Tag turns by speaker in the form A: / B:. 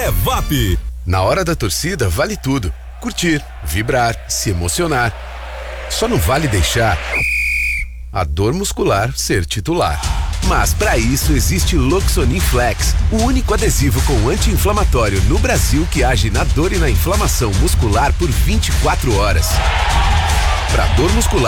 A: é VAP.
B: Na hora da torcida vale tudo. Curtir, vibrar, se emocionar. Só não vale deixar a dor muscular ser titular. Mas para isso existe Loxonin Flex, o único adesivo com anti-inflamatório no Brasil que age na dor e na inflamação muscular por 24 horas. Para dor muscular